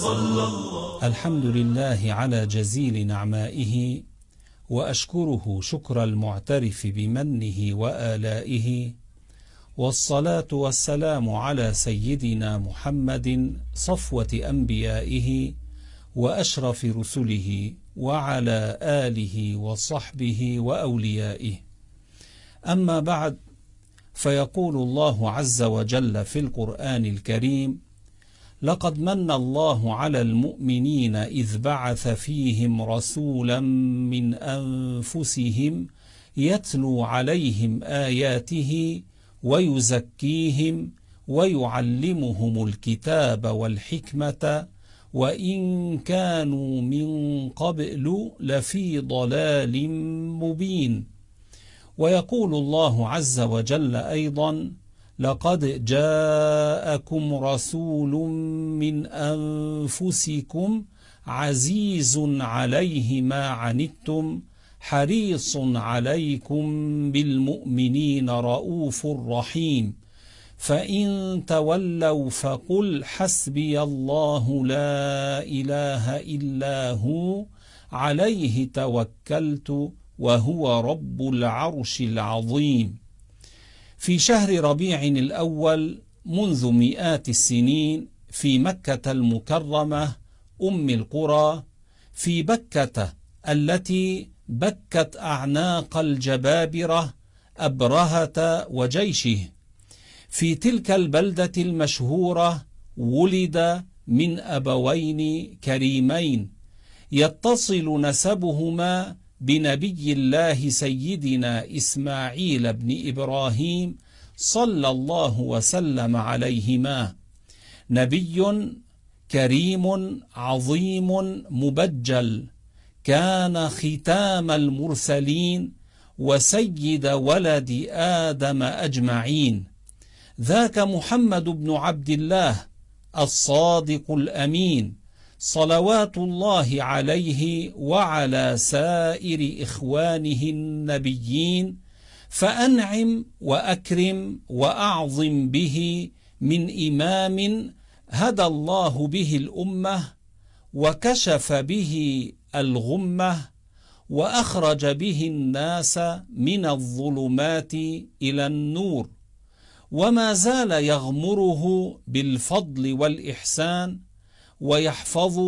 الحمد لله على جزيل نعمائه، وأشكره شكر المعترف بمنه وآلائه، والصلاة والسلام على سيدنا محمد صفوة أنبيائه وأشرف رسله، وعلى آله وصحبه وأوليائه. أما بعد، فيقول الله عز وجل في القرآن الكريم: لقد من الله على المؤمنين إذ بعث فيهم رسولا من أنفسهم يتلو عليهم آياته ويزكيهم ويعلمهم الكتاب والحكمة وإن كانوا من قبل لفي ضلال مبين. ويقول الله عز وجل أيضا: لقد جاءكم رسول من أنفسكم عزيز عليه ما عنتم حريص عليكم بالمؤمنين رؤوف رحيم، فإن تولوا فقل حسبي الله لا إله إلا هو عليه توكلت وهو رب العرش العظيم. في شهر ربيع الأول منذ مئات السنين، في مكة المكرمة أم القرى، في بكة التي بكت أعناق الجبابرة أبرهة وجيشه، في تلك البلدة المشهورة ولد من أبوين كريمين يتصل نسبهما بنبي الله سيدنا إسماعيل بن إبراهيم صلى الله وسلم عليهما، نبي كريم عظيم مبجل، كان ختام المرسلين وسيد ولد آدم أجمعين. ذاك محمد بن عبد الله الصادق الأمين، صلوات الله عليه وعلى سائر إخوانه النبيين، فأنعم وأكرم وأعظم به من إمام هدى الله به الأمة وكشف به الغمة وأخرج به الناس من الظلمات إلى النور، وما زال يغمره بالفضل والإحسان ويحفظ